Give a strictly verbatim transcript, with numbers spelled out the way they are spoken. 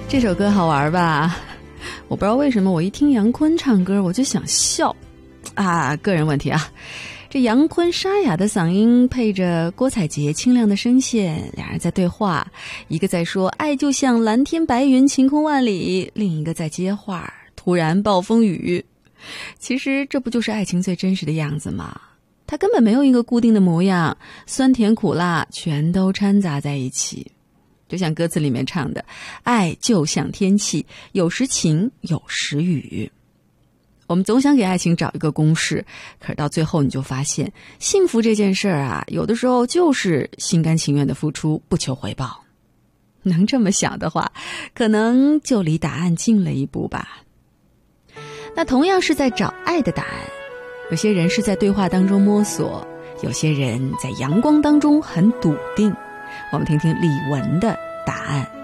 这首歌好玩吧？我不知道为什么我一听杨坤唱歌我就想笑啊，个人问题啊。这杨坤沙哑的嗓音配着郭采洁清亮的声线，两人在对话，一个在说爱就像蓝天白云晴空万里，另一个在接话突然暴风雨。其实这不就是爱情最真实的样子吗？它根本没有一个固定的模样，酸甜苦辣全都掺杂在一起。就像歌词里面唱的，爱就像天气，有时晴有时雨。我们总想给爱情找一个公式，可是到最后你就发现，幸福这件事儿啊，有的时候就是心甘情愿的付出，不求回报。能这么想的话，可能就离答案近了一步吧。那同样是在找爱的答案，有些人是在对话当中摸索，有些人在阳光当中很笃定。我们听听李玟的答案。